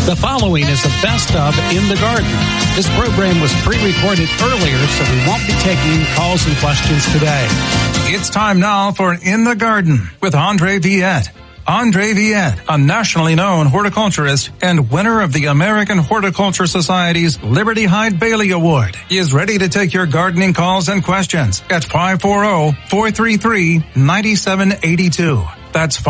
The following is the best of In the Garden. This program was pre-recorded earlier, so we won't be taking calls and questions today. It's time now for In the Garden with Andre Viette. Andre Viette, a nationally known horticulturist and winner of the American Horticulture Society's Liberty Hyde Bailey Award, is ready to take your gardening calls and questions at 540-433-9782. That's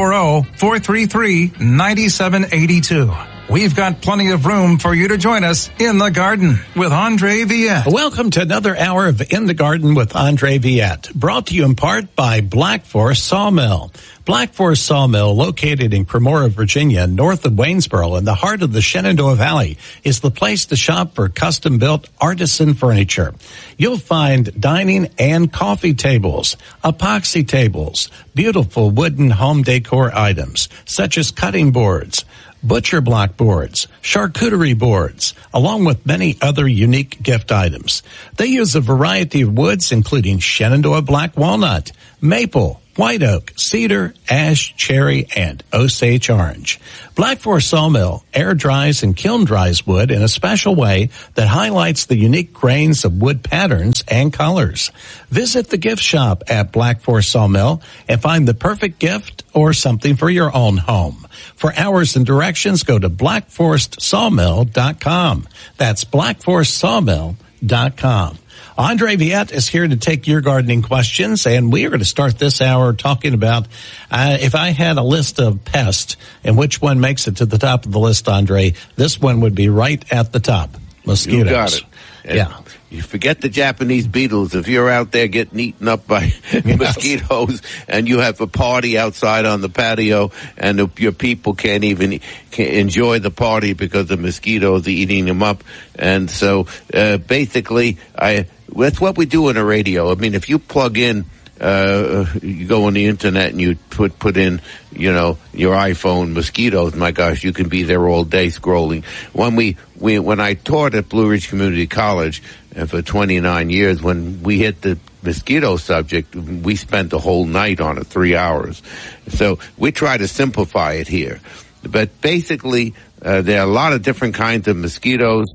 540-433-9782. We've got plenty of room for you to join us in the garden with Andre Viette. Welcome to another hour of In the Garden with Andre Viette, brought to you in part by Black Forest Sawmill. Black Forest Sawmill, located in Cremora, Virginia, north of Waynesboro, in the heart of the Shenandoah Valley, is the place to shop for custom-built artisan furniture. You'll find dining and coffee tables, epoxy tables, beautiful wooden home decor items, such as cutting boards, butcher block boards, charcuterie boards, along with many other unique gift items. They use a variety of woods, including Shenandoah black walnut, maple, white oak, cedar, ash, cherry, and Osage orange. Black Forest Sawmill air dries and kiln dries wood in a special way that highlights the unique grains of wood patterns and colors. Visit the gift shop at Black Forest Sawmill and find the perfect gift or something for your own home. For hours and directions, go to blackforestsawmill.com. That's blackforestsawmill.com. Andre Viette is here to take your gardening questions, and we are going to start this hour talking about if I had a list of pests and which one makes it to the top of the list, Andre, this one would be right at the top. Mosquitoes. You got it. And yeah. You forget the Japanese beetles. If you're out there getting eaten up by mosquitoes and you have a party outside on the patio and your people can't enjoy the party because the mosquitoes are eating them up. And so, basically, that's what we do on the radio. I mean, if you plug in, you go on the internet and you put in, your iPhone mosquitoes, my gosh, you can be there all day scrolling. When I taught at Blue Ridge Community College for 29 years, when we hit the mosquito subject, we spent the whole night on it, 3 hours. So we try to simplify it here. But basically, there are a lot of different kinds of mosquitoes.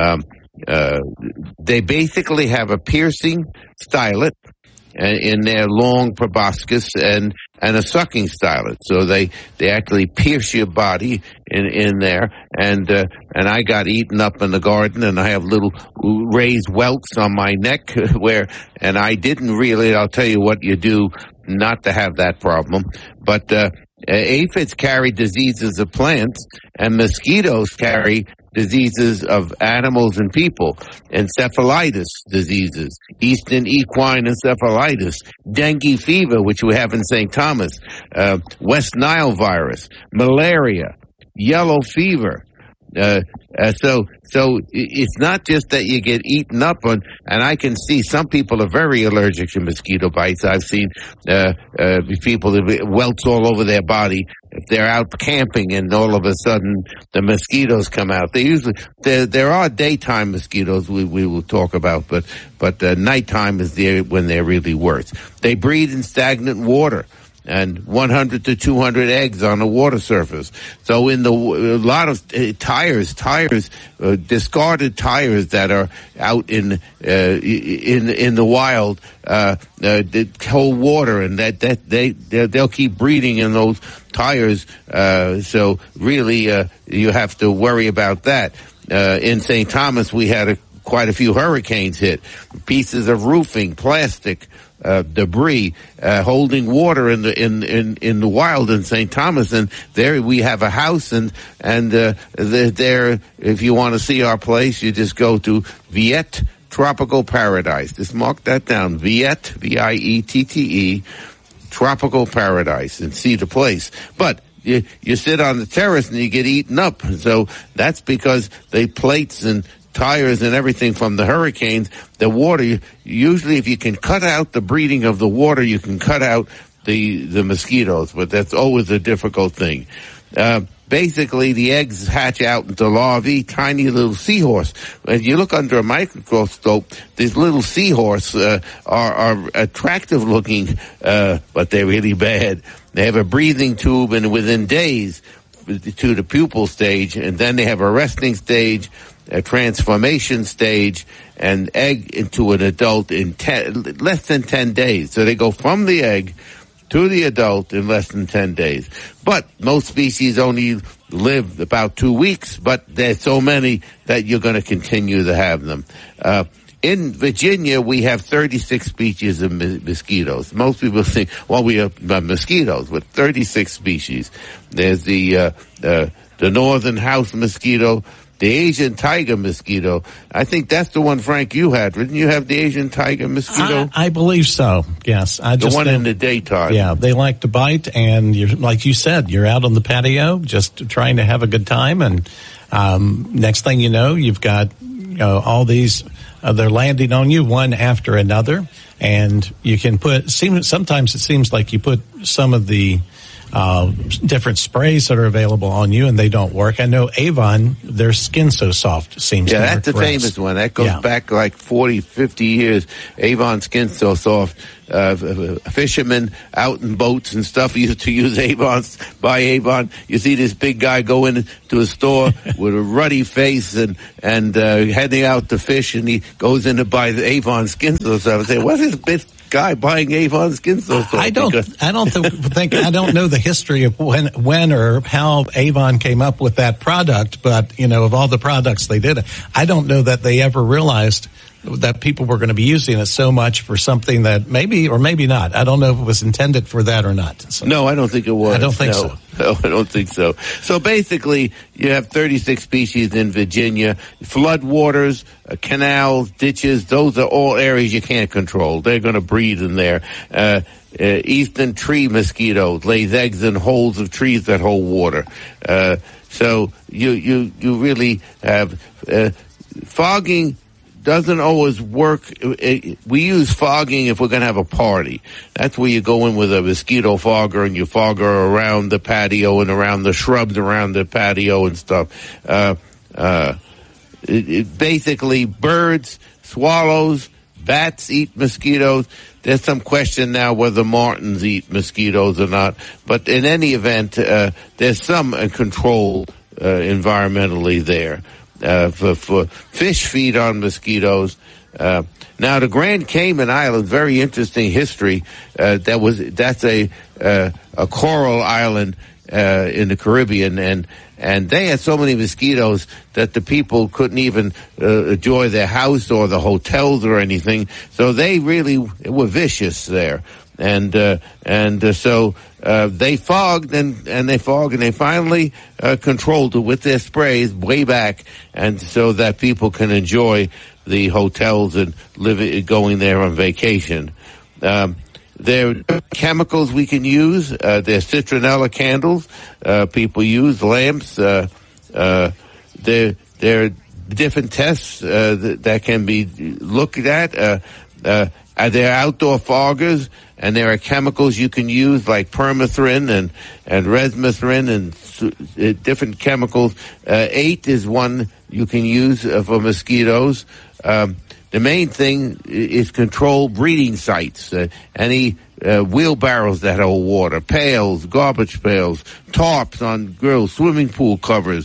They basically have a piercing stylet in their long proboscis and a sucking stylet. So they actually pierce your body in there. And I got eaten up in the garden, and I have little raised welts on my neck and I didn't really, I'll tell you what you do not to have that problem. But aphids carry diseases of plants, and mosquitoes carry diseases of animals and people. Encephalitis diseases, Eastern equine encephalitis, dengue fever, which we have in St. Thomas, West Nile virus, malaria, yellow fever. So it's not just that you get eaten up on, and I can see some people are very allergic to mosquito bites. I've seen people with welts all over their body if they're out camping and all of a sudden the mosquitoes come out. There are daytime mosquitoes we will talk about, but nighttime is when they're really worse. They breed in stagnant water and 100 to 200 eggs on the water surface. So a lot of tires, discarded tires that are out in the wild, hold water, and they'll keep breeding in those tires. So really, you have to worry about that. In St. Thomas, we had quite a few hurricanes hit. Pieces of roofing, plastic, debris, holding water in the wild in St. Thomas. And there we have a house, and there, if you want to see our place, you just go to Viette Tropical Paradise. Just mark that down. Viette, Viette, Tropical Paradise, and see the place. But you sit on the terrace and you get eaten up. So that's because the plates and tires and everything from the hurricanes, the water, usually if you can cut out the breeding of the water, you can cut out the mosquitoes, but that's always a difficult thing. Basically, the eggs hatch out into larvae, tiny little seahorse. When you look under a microscope, these little seahorse are attractive looking, but they're really bad. They have a breathing tube, and within days, to the pupal stage, and then they have a resting stage, a transformation stage, and egg into an adult in less than 10 days. So they go from the egg to the adult in less than 10 days. But most species only live about 2 weeks, but there's so many that you're going to continue to have them. In Virginia, we have 36 species of mosquitoes. Most people think, well, we have mosquitoes with 36 species. There's the northern house mosquito, the Asian tiger mosquito. I think that's the one, Frank, you had. Didn't you have the Asian tiger mosquito? I believe so, yes. The one in the daytime. Yeah, they like to bite, and like you said, you're out on the patio just trying to have a good time, and next thing you know, you've got all these, they're landing on you one after another, and you can sometimes it seems like you put some of the different sprays that are available on you, and they don't work. I know Avon, their Skin So Soft seems to work. Yeah, that's a famous one. That goes back like 40, 50 years. Avon Skin So Soft. Fishermen out in boats and stuff used to use buy Avon. You see this big guy go into a store with a ruddy face and heading out to fish, and he goes in to buy the Avon Skin So Soft. I say, what is this guy buying Avon Skin So Soft? I don't know the history of when or how Avon came up with that product, but of all the products they did, I don't know that they ever realized that people were going to be using it so much for something that maybe or maybe not. I don't know if it was intended for that or not. So, no, I don't think it was. I don't think so. No, I don't think so. So basically, you have 36 species in Virginia. Floodwaters, canals, ditches, those are all areas you can't control. They're going to breed in there. Eastern tree mosquitoes lays eggs in holes of trees that hold water. So you really have fogging. Doesn't always work. We use fogging if we're going to have a party. That's where you go in with a mosquito fogger and you fogger around the patio and around the shrubs around the patio and stuff. Basically, birds, swallows, bats eat mosquitoes. There's some question now whether martins eat mosquitoes or not. But in any event, there's some control environmentally there. For fish feed on mosquitoes. Now the Grand Cayman Island, very interesting history. That's a coral island in the Caribbean, and they had so many mosquitoes that the people couldn't even enjoy their house or the hotels or anything. So they really were vicious there. And so they fogged and they finally controlled it with their sprays way back, and so that people can enjoy the hotels and going there on vacation. There are chemicals we can use. There's citronella candles. People use lamps. There are different tests that can be looked at. There are outdoor foggers, and there are chemicals you can use like permethrin and resmethrin and different chemicals. 8 is one you can use for mosquitoes. The main thing is control breeding sites. Any wheelbarrows that hold water, pails, garbage pails, tarps on grills, swimming pool covers,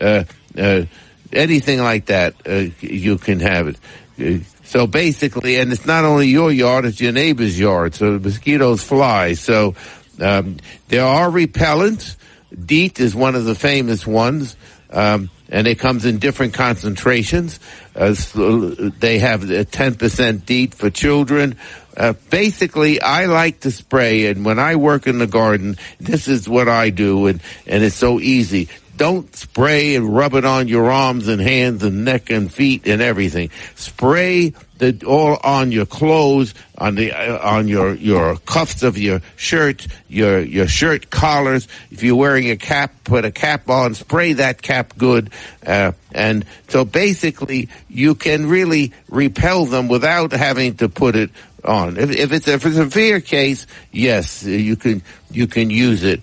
anything like that, you can have it. So basically, and it's not only your yard, it's your neighbor's yard, so the mosquitoes fly. So there are repellents. DEET is one of the famous ones, and it comes in different concentrations. They have 10% DEET for children. Basically, I like to spray, and when I work in the garden, this is what I do, and it's so easy. Don't spray and rub it on your arms and hands and neck and feet and everything. Spray all on your clothes, on your cuffs of your shirt, your shirt collars. If you're wearing a cap, put a cap on. Spray that cap good, and so basically you can really repel them without having to put it on. If it's a severe case, yes, you can use it.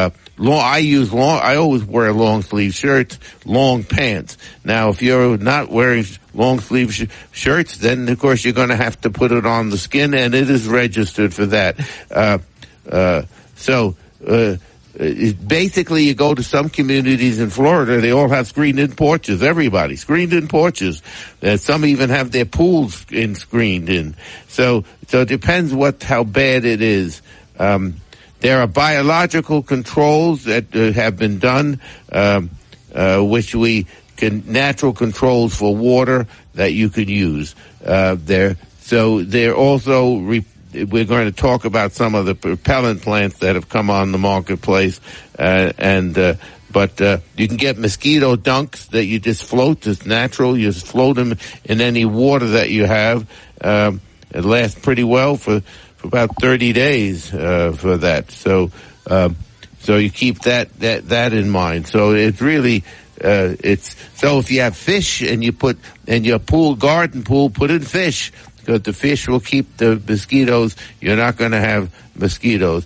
I always wear long sleeve shirts, long pants. Now, if you're not wearing long sleeve shirts, then of course you're going to have to put it on the skin, and it is registered for that. basically, you go to some communities in Florida, they all have screened-in porches. Everybody screened-in porches. Some even have their pools screened in. So it depends how bad it is. There are biological controls that have been done, which natural controls for water that you could use. So they're also. We're going to talk about some of the repellent plants that have come on the marketplace, but you can get mosquito dunks that you just float. It's natural. You just float them in any water that you have. It lasts pretty well for about 30 days for that. So you keep that in mind. So it's really so if you have fish and you put in your garden pool, put in fish. Because the fish will keep the mosquitoes. You're not going to have mosquitoes.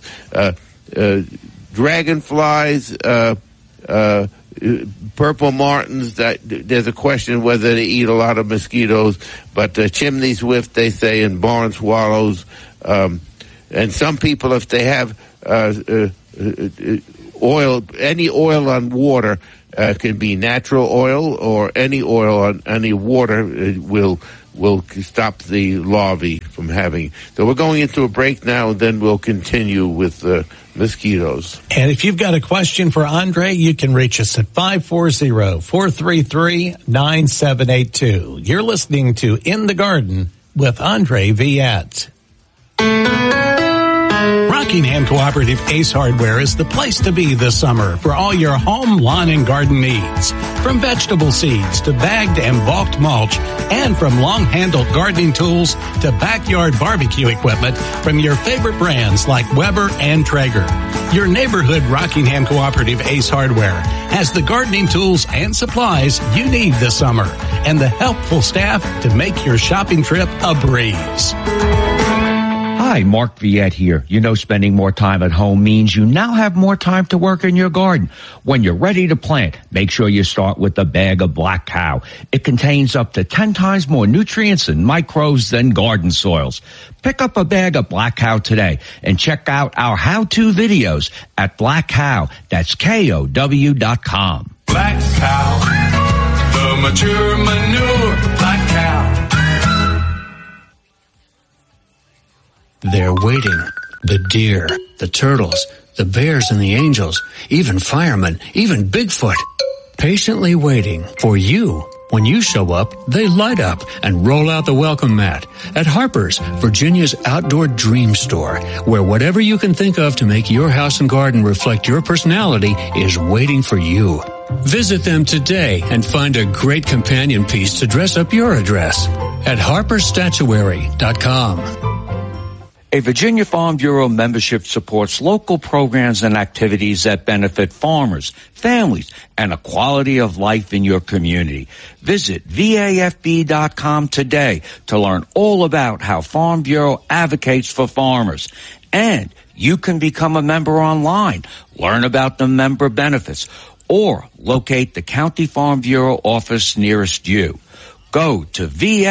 Dragonflies, purple martins, there's a question whether they eat a lot of mosquitoes. But chimney swift, they say, and barn swallows. And some people, if they have oil, any oil on water, can be natural oil, or any oil on any water will stop the larvae from having. So we're going into a break now, and then we'll continue with mosquitoes. And if you've got a question for Andre, you can reach us at 540-433-9782. You're listening to In the Garden with Andre Viette. Rockingham Cooperative Ace Hardware is the place to be this summer for all your home, lawn, and garden needs. From vegetable seeds to bagged and bulked mulch, and from long-handled gardening tools to backyard barbecue equipment from your favorite brands like Weber and Traeger. Your neighborhood Rockingham Cooperative Ace Hardware has the gardening tools and supplies you need this summer and the helpful staff to make your shopping trip a breeze. Hi, Mark Viette here. You know, spending more time at home means you now have more time to work in your garden. When you're ready to plant, make sure you start with a bag of Black Cow. It contains up to 10 times more nutrients and microbes than garden soils. Pick up a bag of Black Cow today and check out our how-to videos at Black Cow. That's KOW.com. Black Cow, the mature manure, Black Cow. They're waiting. The deer, the turtles, the bears and the angels, even firemen, even Bigfoot. Patiently waiting for you. When you show up, they light up and roll out the welcome mat at Harper's, Virginia's outdoor dream store, where whatever you can think of to make your house and garden reflect your personality is waiting for you. Visit them today and find a great companion piece to dress up your address at harpersstatuary.com. A Virginia Farm Bureau membership supports local programs and activities that benefit farmers, families, and a quality of life in your community. Visit VAFB.com today to learn all about how Farm Bureau advocates for farmers. And you can become a member online, learn about the member benefits, or locate the County Farm Bureau office nearest you. Go to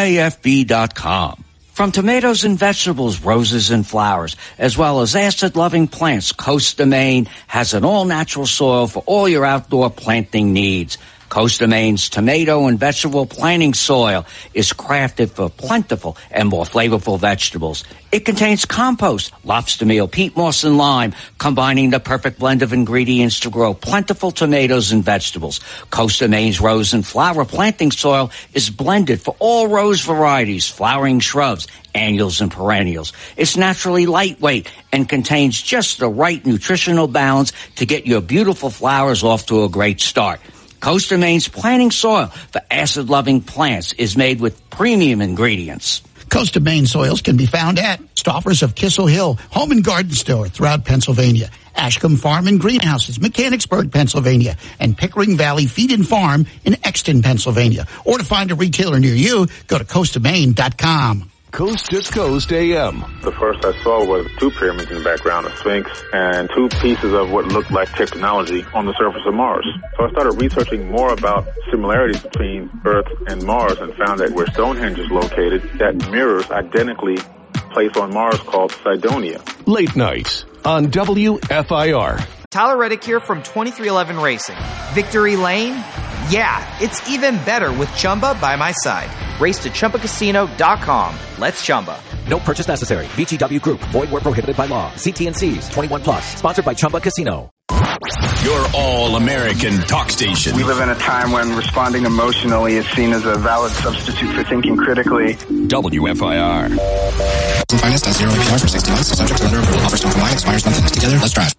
VAFB.com. From tomatoes and vegetables, roses and flowers, as well as acid-loving plants, Costa Maine has an all-natural soil for all your outdoor planting needs. Costa Maine's tomato and vegetable planting soil is crafted for plentiful and more flavorful vegetables. It contains compost, lobster meal, peat moss, and lime, combining the perfect blend of ingredients to grow plentiful tomatoes and vegetables. Costa Maine's rose and flower planting soil is blended for all rose varieties, flowering shrubs, annuals, and perennials. It's naturally lightweight and contains just the right nutritional balance to get your beautiful flowers off to a great start. Costa Maine's planting soil for acid-loving plants is made with premium ingredients. Costa Maine soils can be found at Stoffers of Kissel Hill Home and Garden Store throughout Pennsylvania, Ashcombe Farm and Greenhouses, Mechanicsburg, Pennsylvania, and Pickering Valley Feed and Farm in Exton, Pennsylvania. Or to find a retailer near you, go to CostaMaine.com. Coast to Coast AM. The first I saw was two pyramids in the background, a sphinx, and two pieces of what looked like technology on the surface of Mars. So I started researching more about similarities between Earth and Mars and found that where Stonehenge is located, that mirrors identically a place on Mars called Cydonia. Late nights on WFIR. Tyler Reddick here from 2311 Racing. Victory Lane? Yeah, it's even better with Chumba by my side. Race to ChumbaCasino.com. Let's Chumba. No purchase necessary. VGW Group. Void where prohibited by law. See T&Cs. 21 plus. Sponsored by Chumba Casino. Your all-American talk station. We live in a time when responding emotionally is seen as a valid substitute for thinking critically. WFIR. Finest at 0 APR for 60 months. Subject to lender approval. Offers don't combine. Expires month. Together, let's drive.